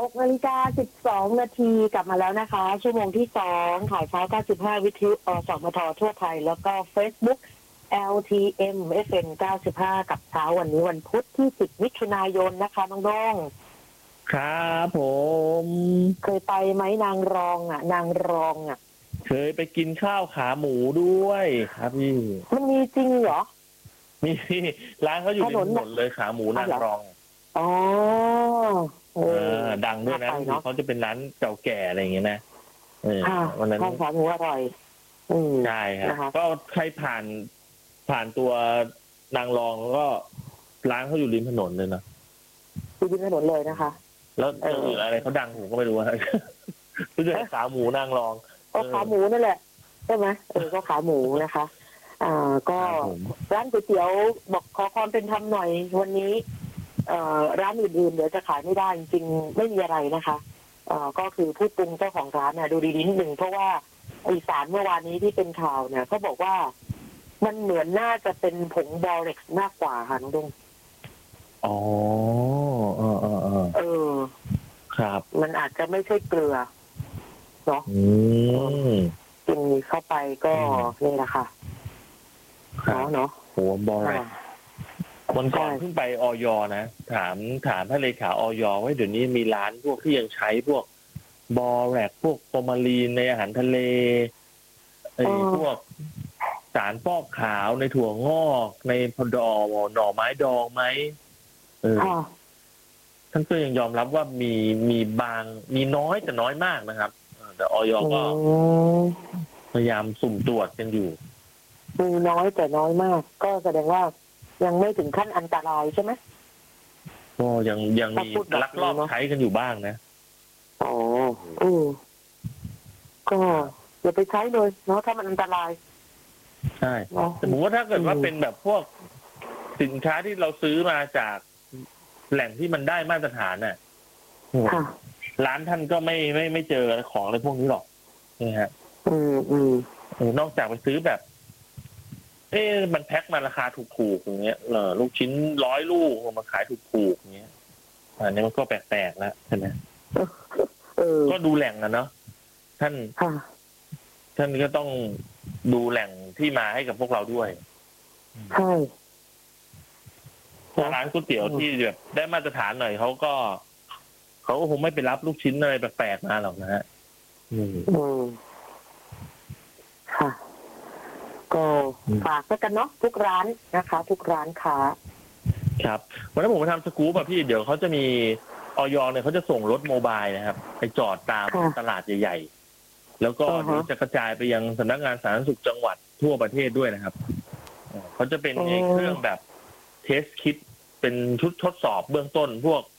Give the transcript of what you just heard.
6:12 นาทีกลับมาแล้วนะคะชั่วโมงที่2ข่าวเช้า95วิทยุสมททั่วไทยแล้วก็ Facebook LTM FM 95กับเช้าวันนี้วันพุธที่10มิถุนายนนะคะน้องดงครับผมเคยไปไหมนางรองเคยไปกินข้าวขาหมูด้วยครับพี่มันมีจริงเหรอมีร้านเขาอยู่ริมถนนเลยขาหมูนางรองอ๋อดังด้วยนะเขาจะเป็นร้านเก่าแก่อะไรอย่างเงี้ยนะวันนั้นขาหมูอร่อยใช่ครับก็ใครผ่านตัวนางรองก็ร้านเขาอยู่ริมถนนเลยนะอยู่ริมถนนเลยนะคะแล้วอื่นอะไรเขาดังผมก็ไม่รู้นะรู้จักขาหมูนางรองก็ขาหมูนั่นแหละใช่ไหมก็ขาหมูนะคะก็ร้านก๋วยเตี๋ยวบอกขอความเป็นธรรมหน่อยวันนี้ร้านอื่นๆเดี๋ยวจะขายไม่ได้จริงๆไม่มีอะไรนะคะก็คือผู้ปรุงเจ้าของร้านน่ะดูดีๆนิดหนึ่งเพราะว่าอีสานเมื่อวานนี้ที่เป็นข่าวเนี่ยเขาบอกว่ามันเหมือนน่าจะเป็นผงบอเร็กซ์มากกว่าค่ะน้องดงอ๋อครับมันอาจจะไม่ใช่เกลือเนาะกินเข้าไปก็นี่แหละค่ะเนาะโหบอเร็กซ์วันก่อนเพิ่งไปอย.นะถามท่านเลขาอย.ว่าเดี๋ยวนี้มีร้านพวกที่ยังใช้พวกบอแรกพวกฟอร์มาลีนในอาหารทะเลพวกสารฟอกขาวในถั่วงอกในพอดอหน่อไม้ดองไหมท่านก็ยังยอมรับว่ามีบางมีน้อยแต่น้อยมากนะครับแต่อย.ก็พยายามสุ่มตรวจกันอยู่มีน้อยแต่น้อยมากก็แสดงว่ายังไม่ถึงขั้นอันตรายใช่ไหมก็ยังมีลักลอบใช้กันอยู่บ้างนะอ๋อก็อย่าไปใช้เลยเนาะถ้ามันอันตรายใช่แต่ผมว่าถ้าเกิดว่าเป็นแบบพวกสินค้าที่เราซื้อมาจากแหล่งที่มันได้มาตรฐานน่ะร้านท่านก็ไม่เจอของอะไรพวกนี้หรอกนี่ฮะนอกจากไปซื้อแบบมันแพ็คมาราคาถูกๆอย่างเงี้ยลูกชิ้น100 ลูกมาขายถูกๆอย่างเงี้ยอันนี้มันก็แปลกๆแล้วใช่ไหมก็ดูแหล่งนะเนาะท่านก็ต้องดูแหล่งที่มาให้กับพวกเราด้วยใช่ร้านก๋วยเตี๋ยวที่แบบได้มาตรฐานหน่อยเขาก็คงไม่ไปรับลูกชิ้นอะไรแปลกๆมาหรอกนะฮะค่ะก็ฝากกันเนาะทุกร้านนะคะทุกร้านค้าครับวันนั้นผมไปทำสกู๊ปอะพี่เดี๋ยวเขาจะมีอย.เนี่ยเขาจะส่งรถโมบายนะครับไปจอดตามตลาดใหญ่ๆแล้วก็เดี๋ยวจะกระจายไปยังสำนักงานสาธารณสุขจังหวัดทั่วประเทศด้วยนะครับเขาจะเป็นเครื่องแบบเทสคิดเป็นชุดทดสอบเบื้องต้นพวก